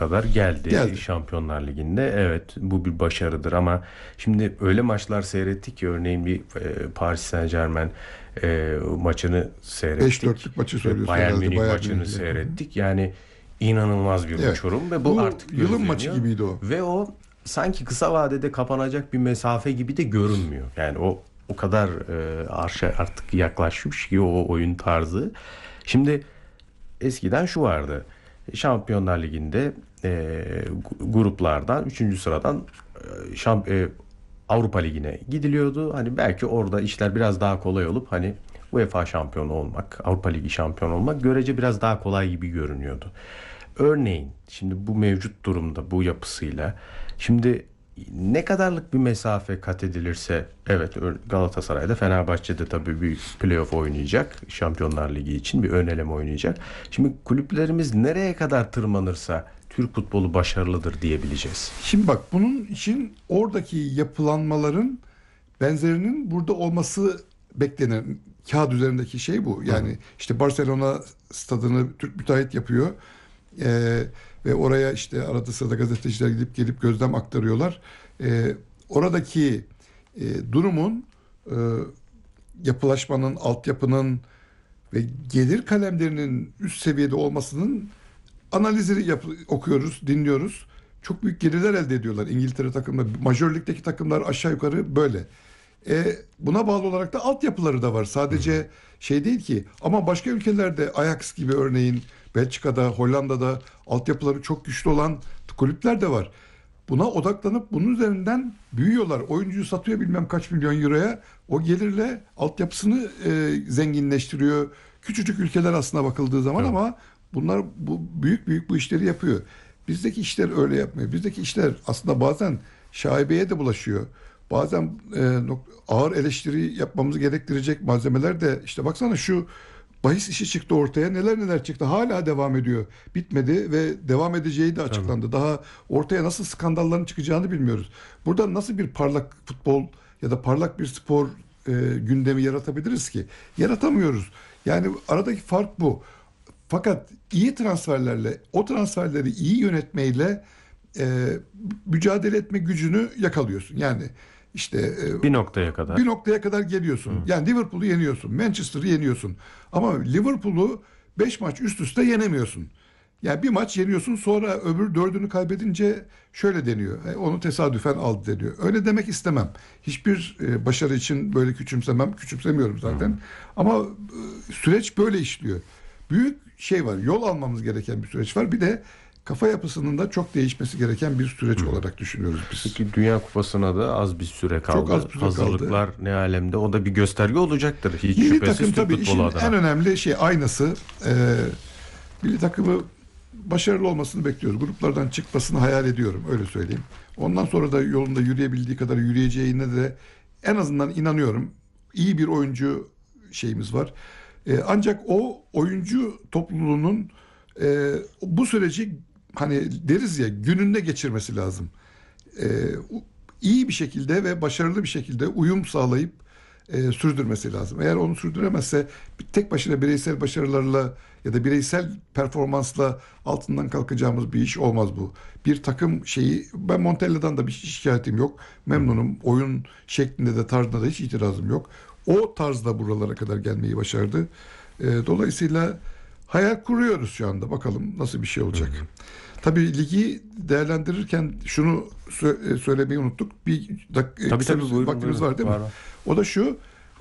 kadar geldi Geldi. Şampiyonlar Ligi'nde. Evet, bu bir başarıdır ama şimdi öyle maçlar seyrettik ki, örneğin bir Paris Saint-Germain maçını Beş seyrettik dörtlük maçı ve söylüyorsun Bayern herhalde. Münih Bayağı maçını ilgili. Hı hı. seyrettik. Yani inanılmaz bir Evet. uçurum ve bu Bu artık yılın maçı gözleniyor gibiydi o. ve o sanki kısa vadede kapanacak bir mesafe gibi de görünmüyor. Yani o kadar arşa artık yaklaşmış ki o oyun tarzı. Şimdi eskiden şu vardı. Şampiyonlar Ligi'nde gruplardan üçüncü sıradan Avrupa Ligi'ne gidiliyordu. Hani belki orada işler biraz daha kolay olup hani UEFA şampiyonu olmak, Avrupa Ligi şampiyonu olmak görece biraz daha kolay gibi görünüyordu. Örneğin şimdi bu mevcut durumda, bu yapısıyla şimdi ne kadarlık bir mesafe kat edilirse, evet, Galatasaray'da, Fenerbahçe'de tabii bir playoff oynayacak. Şampiyonlar Ligi için bir ön eleme oynayacak. Şimdi kulüplerimiz nereye kadar tırmanırsa Türk futbolu başarılıdır diyebileceğiz. Şimdi bak, bunun için oradaki yapılanmaların benzerinin burada olması beklenen kağıt üzerindeki şey bu. Hı. Yani işte Barcelona stadını Türk müteahhit yapıyor. Ve oraya işte arada sırada gazeteciler gidip gelip gözlem aktarıyorlar. Oradaki durumun, e, yapılaşmanın, altyapının ve gelir kalemlerinin üst seviyede olmasının analizleri okuyoruz, dinliyoruz. Çok büyük gelirler elde ediyorlar İngiltere takımları. Major Lig'deki takımlar aşağı yukarı böyle. Buna bağlı olarak da altyapıları da var. Sadece şey değil ki. Ama başka ülkelerde Ajax gibi, örneğin Belçika'da, Hollanda'da altyapıları çok güçlü olan kulüpler de var. Buna odaklanıp bunun üzerinden büyüyorlar. Oyuncuyu satıyor bilmem kaç milyon euroya. O gelirle altyapısını zenginleştiriyor. Küçücük ülkeler aslına bakıldığı zaman, Tabii. ama bunlar büyük büyük bu işleri yapıyor. Bizdeki işler öyle yapmıyor. Bizdeki işler aslında bazen şaibeye de bulaşıyor. Bazen ağır eleştiri yapmamızı gerektirecek malzemeler de, işte baksana şu bahis işi çıktı ortaya, neler neler çıktı, hala devam ediyor, bitmedi ve devam edeceği de Tabii. açıklandı. Daha ortaya nasıl skandalların çıkacağını bilmiyoruz. Burada nasıl bir parlak futbol ya da parlak bir spor gündemi yaratabiliriz ki? Yaratamıyoruz. Yani aradaki fark bu. Fakat iyi transferlerle, o transferleri iyi yönetmeyle e, mücadele etme gücünü yakalıyorsun. Yani işte Bir noktaya bir kadar. noktaya kadar geliyorsun. Yani Liverpool'u yeniyorsun, Manchester'ı yeniyorsun. Ama Liverpool'u 5 maç üst üste yenemiyorsun. Yani bir maç yeniyorsun, sonra öbür dördünü kaybedince şöyle deniyor. Onu tesadüfen aldı deniyor. Öyle demek istemem. Hiçbir başarı için böyle küçümsemem. Küçümsemiyorum zaten. Ama süreç böyle işliyor. Büyük şey var. Yol almamız gereken bir süreç var. Bir de kafa yapısının da çok değişmesi gereken bir süreç olarak düşünüyoruz biz. Peki Dünya Kupası'na da az bir süre Çok az kaldı. bir süre kaldı. Hazırlıklar ne alemde? O da bir gösterge olacaktır. Hiç Milli şüphesiz takım Türk tabii futbolu işin en adına. önemli şey, aynası. Milli takımı başarılı olmasını bekliyoruz. Gruplardan çıkmasını hayal ediyorum, öyle söyleyeyim. Ondan sonra da yolunda yürüyebildiği kadar yürüyeceğine de en azından inanıyorum. İyi bir oyuncu şeyimiz var. Ancak o oyuncu topluluğunun bu süreci, hani deriz ya, gününde geçirmesi lazım. E, iyi bir şekilde ve başarılı bir şekilde uyum sağlayıp sürdürmesi lazım. Eğer onu sürdüremezse, tek başına bireysel başarılarla ya da bireysel performansla altından kalkacağımız bir iş olmaz bu. Bir takım şeyi, ben Montella'dan da bir şikayetim yok. Memnunum. Oyun şeklinde de tarzında da hiç itirazım yok. O tarzda buralara kadar gelmeyi başardı. Dolayısıyla hayal kuruyoruz şu anda. Bakalım nasıl bir şey olacak. Tabii ligi değerlendirirken şunu söylemeyi unuttuk. Tabii Kısa tabii, bir buyurun vaktimiz buyurun. var değil mi? Var var. O da şu: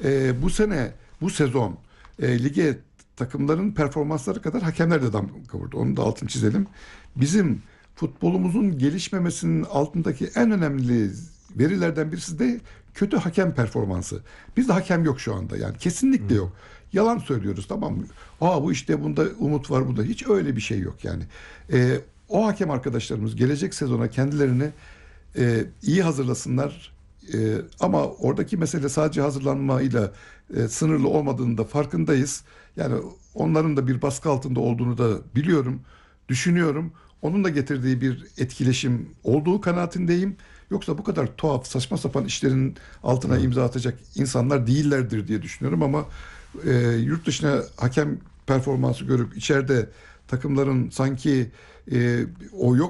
bu sezon lige takımların performansları kadar hakemler de damga vurdu. Onu da altını çizelim. Bizim futbolumuzun gelişmemesinin altındaki en önemli verilerden birisi de kötü hakem performansı. Bizde hakem yok şu anda, yani kesinlikle yok. Yalan söylüyoruz, tamam mı? Bu işte bunda umut var, bunda hiç öyle bir şey yok yani. O hakem arkadaşlarımız gelecek sezona kendilerini iyi hazırlasınlar. Ama oradaki mesele sadece hazırlanmayla sınırlı olmadığını da farkındayız. Yani onların da bir baskı altında olduğunu da biliyorum, düşünüyorum. Onun da getirdiği bir etkileşim olduğu kanaatindeyim. Yoksa bu kadar tuhaf, saçma sapan işlerin altına imza atacak insanlar değillerdir diye düşünüyorum. Ama yurt dışına hakem performansı görüp içeride takımların sanki o yok